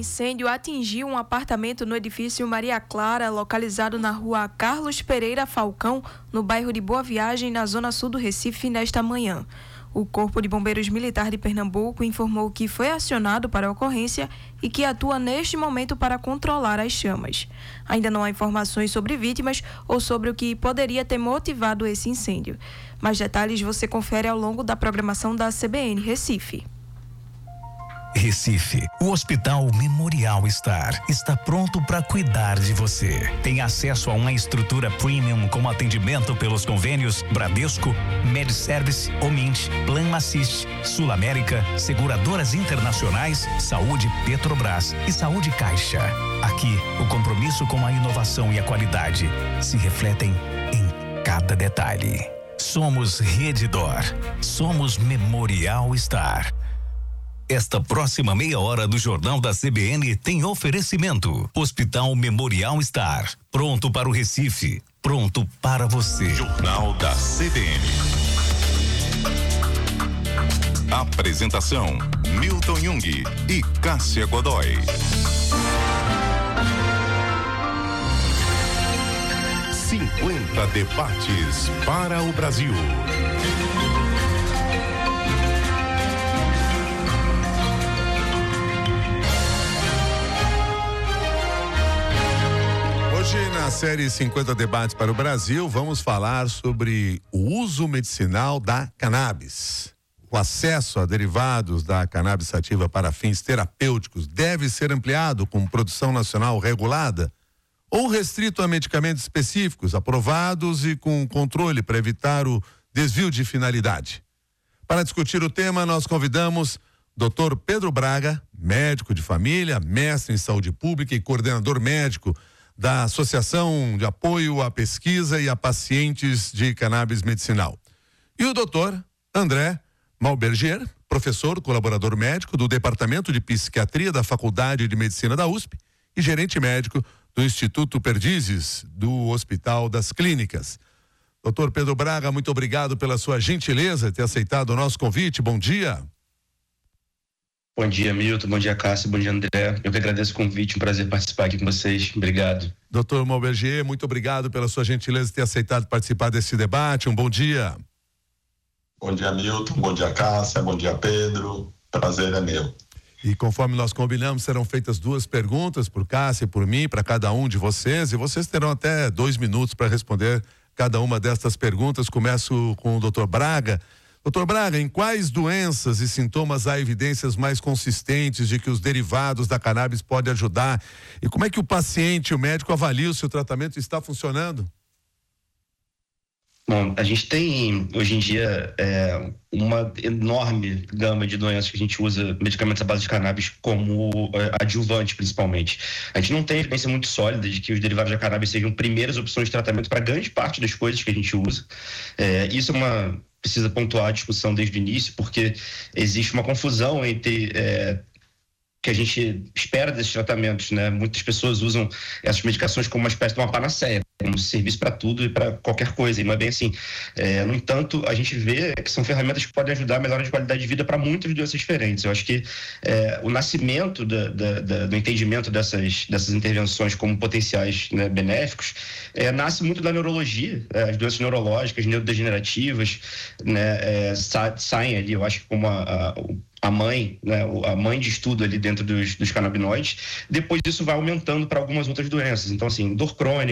incêndio atingiu um apartamento no edifício Maria Clara, localizado na rua Carlos Pereira Falcão, no bairro de Boa Viagem, na zona sul do Recife, nesta manhã. O Corpo de Bombeiros Militar de Pernambuco informou que foi acionado para a ocorrência e que atua neste momento para controlar as chamas. Ainda não há informações sobre vítimas ou sobre o que poderia ter motivado esse incêndio. Mais detalhes você confere ao longo da programação da CBN Recife. Recife, o Hospital Memorial Star está pronto para cuidar de você. Tem acesso a uma estrutura premium com atendimento pelos convênios Bradesco, MedService, Omint, Plan Assist, Sul América, Seguradoras Internacionais, Saúde Petrobras e Saúde Caixa. Aqui, o compromisso com a inovação e a qualidade se refletem em cada detalhe. Somos Redditor. Somos Memorial Star. Esta próxima meia hora do Jornal da CBN tem oferecimento. Hospital Memorial Star. Pronto para o Recife. Pronto para você. Jornal da CBN. Apresentação: Milton Jung e Cássia Godoy. 50 debates para o Brasil. Hoje, na série 50 Debates para o Brasil, vamos falar sobre o uso medicinal da cannabis. O acesso a derivados da cannabis sativa para fins terapêuticos deve ser ampliado com produção nacional regulada ou restrito a medicamentos específicos, aprovados e com controle para evitar o desvio de finalidade. Para discutir o tema, nós convidamos Dr. Pedro Braga, médico de família, mestre em saúde pública e coordenador médico da Associação de Apoio à Pesquisa e a Pacientes de Cannabis Medicinal. E o doutor André Malberger, professor, colaborador médico do Departamento de Psiquiatria da Faculdade de Medicina da USP e gerente médico do Instituto Perdizes, do Hospital das Clínicas. Doutor Pedro Braga, muito obrigado pela sua gentileza de ter aceitado o nosso convite. Bom dia. Bom dia, Milton. Bom dia, Cássio. Bom dia, André. Eu que agradeço o convite. Um prazer participar aqui com vocês. Obrigado. Doutor Malberger, muito obrigado pela sua gentileza de ter aceitado participar desse debate. Um bom dia. Bom dia, Milton. Bom dia, Cássia. Bom dia, Pedro. Prazer é meu. E conforme nós combinamos, serão feitas 2 perguntas por Cássia e por mim, para cada um de vocês. E vocês terão até 2 minutos para responder cada uma destas perguntas. Começo com o doutor Braga. Doutor Braga, em quais doenças e sintomas há evidências mais consistentes de que os derivados da cannabis podem ajudar? E como é que o paciente e o médico avaliam se o tratamento está funcionando? Bom, a gente tem, hoje em dia, uma enorme gama de doenças que a gente usa medicamentos à base de cannabis como adjuvante, principalmente. A gente não tem evidência muito sólida de que os derivados da cannabis sejam primeiras opções de tratamento para grande parte das coisas que a gente usa. Isso precisa pontuar a discussão desde o início, porque existe uma confusão entre que a gente espera desses tratamentos, né? Muitas pessoas usam essas medicações como uma espécie de uma panaceia, como serviço para tudo e para qualquer coisa, e não é bem assim. No entanto, a gente vê que são ferramentas que podem ajudar a melhorar a qualidade de vida para muitas doenças diferentes. Eu acho que o nascimento do entendimento dessas intervenções como potenciais, né, benéficos, nasce muito da neurologia. As doenças neurológicas, neurodegenerativas, né, saem ali, eu acho que como a mãe, né, a mãe de estudo ali dentro dos canabinoides. Depois disso vai aumentando para algumas outras doenças. Então, assim, dor crônica,